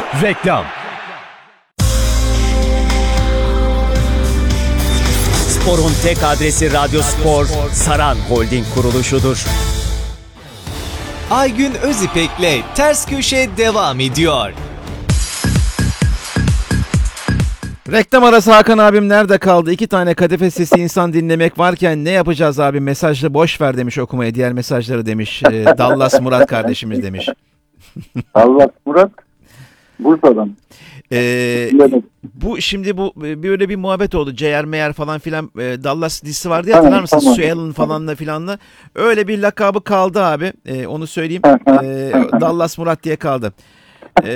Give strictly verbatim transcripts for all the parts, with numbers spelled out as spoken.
Reklam. Spor'un tek adresi Radyo Spor, Saran Holding kuruluşudur. Aygün Özipek'le Ters Köşe devam ediyor. Reklam arası. Hakan abim nerede kaldı? İki tane kadife sesi insan dinlemek varken ne yapacağız abi? Mesajlı boş ver demiş okumaya. Diğer mesajları demiş. E, Dallas Murat kardeşimiz demiş. Dallas Murat Bursa'dan. Ee, bu şimdi bu böyle bir muhabbet oldu. C R M R falan filan, e, Dallas dizisi vardı ya, Tamam, hatırlar mısın? tamam. Sue Ellen falanla filanla. Öyle bir lakabı kaldı abi. E, onu söyleyeyim. E, Dallas Murat diye kaldı. E,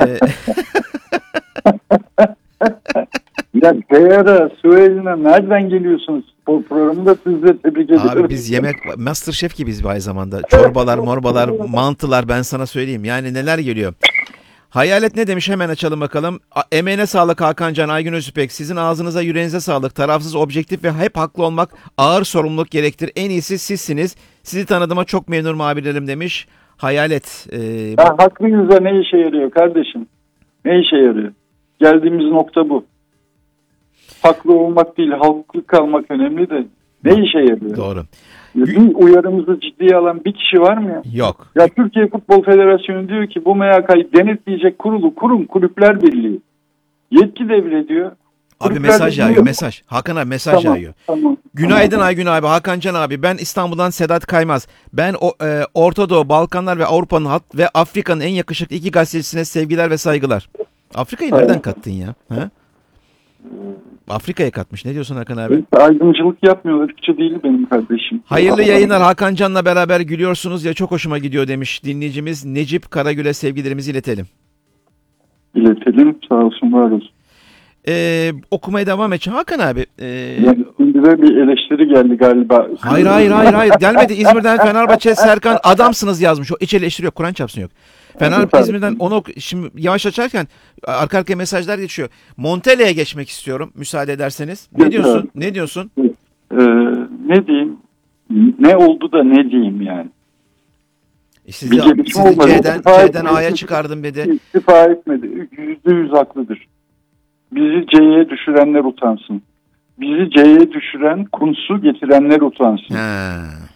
Ya Beyara, Suel'ine nereden geliyorsunuz? Bu programda sizi de tebrik ederim. abi biz yemek Masterchef gibiyiz aynı zamanda. Çorbalar, morbalar, mantılar, ben sana söyleyeyim. Yani neler geliyor. Hayalet ne demiş, hemen açalım bakalım. A- Emeğine sağlık Hakan Can, Aygün Özüpek. Sizin ağzınıza yüreğinize sağlık. Tarafsız, objektif ve hep haklı olmak ağır sorumluluk gerektir. En iyisi sizsiniz. Sizi tanıdığıma çok memnunum abilerim demiş. Hayalet. E, Ya haklıyız da ne işe yarıyor kardeşim? Ne işe yarıyor? Geldiğimiz nokta bu. Haklı olmak değil, haklı kalmak önemli de ne işe yarıyor? doğru. Bir uyarımızı ciddiye alan bir kişi var mı ya? Yok. Ya Türkiye Futbol Federasyonu diyor ki bu M Y K'yı denetleyecek kurulu kurum Kulüpler Birliği. Yetki devrediyor. Abi Kulüpler mesaj Birliği- yağıyor, mesaj. Hakan abi mesaj Tamam, yağıyor. tamam. Günaydın Aygün abi, Hakan Can abi. Ben İstanbul'dan Sedat Kaymaz. Ben o, e, Orta Doğu, Balkanlar ve Avrupa'nın hat ve Afrika'nın en yakışıklı iki gazetecisine sevgiler ve saygılar. Afrika'yı nereden kattın ya? Ha? Afrika'ya katmış. Ne diyorsun Hakan abi? Evet, aydıncılık yapmıyorlar. Türkçe değil benim kardeşim. Hayırlı yayınlar. Hakan Can'la beraber gülüyorsunuz ya, çok hoşuma gidiyor demiş dinleyicimiz. Necip Karagül'e sevgilerimizi iletelim. İletelim. Sağ olsun, var olsun. Ee, okumaya devam edeceğim. Hakan abi. E, Yani şimdi de bir eleştiri geldi galiba. hayır hayır hayır hayır gelmedi. İzmir'den Fenerbahçe Serkan adamsınız yazmış. O iç eleştiri yok. Kur'an çarpsın yok. Fener İzmir'den onu oku- şimdi yavaş açarken arka arkaya mesajlar geçiyor. Montella'ya geçmek istiyorum müsaade ederseniz. Ne diyorsun? Ne diyorsun? Ee, ne diyeyim? Ne oldu da ne diyeyim yani? E sizi Bir gelişme sizi olmadı. C'den, İstifa C'den etmedi. A'ya çıkardım dedi. İstifa etmedi. Yüzde yüz haklıdır. Bizi C'ye düşürenler utansın. Bizi C'ye düşüren Kuntz'u getirenler utansın. Ha.